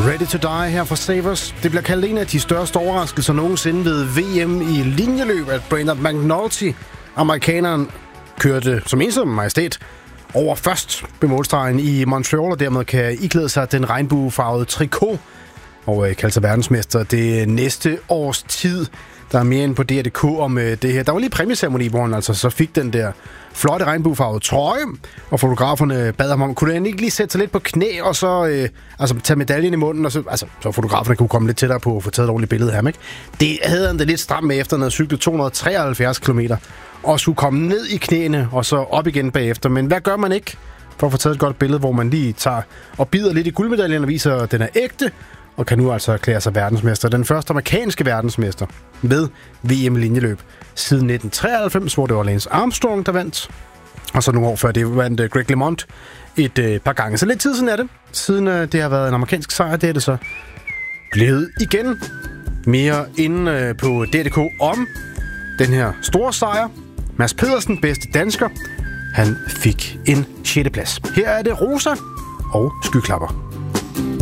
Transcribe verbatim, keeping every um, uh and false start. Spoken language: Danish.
Ready to Die her fra Savers. Det bliver kaldt en af de største overraskelser nogensinde ved V M i linjeløb, at Brandon McNulty, amerikaneren, kørte som eneste majestæt over først ved målstregen i Montreal, og dermed kan iklæde sig den regnbuefarvede trikot og øh, kalde sig verdensmester det næste års tid. Der er mere end på D R punktum D K om øh, det her. Der var lige præmieceremoni, hvor han altså så fik den der flotte regnbuefarvede trøje, og fotograferne bad ham om, kunne han ikke lige sætte sig lidt på knæ, og så øh, altså, tage medaljen i munden, og så, altså, så fotograferne kunne komme lidt tættere på at få taget et ordentligt billede af ham, ikke? Det havde han da lidt stramt med, efter han havde cyklet to hundrede og treoghalvfjerds kilometer, og skulle komme ned i knæene, og så op igen bagefter. Men hvad gør man ikke for at få taget et godt billede, hvor man lige tager og bider lidt i guldmedaljen og viser, at den er ægte, og kan nu altså erklære sig verdensmester. Den første amerikanske verdensmester ved V M linjeløb siden nitten treoghalvfems, hvor det var Lance Armstrong, der vandt. Og så nogle år før det vandt Greg LeMond et øh, par gange. Så lidt tid siden er det. Siden øh, det har været en amerikansk sejr, det er det så blevet igen. Mere inde øh, på D R punktum D K om den her store sejr. Mads Pedersen, bedste dansker, han fik en sjette plads. Her er det Rosa og Skyklapper.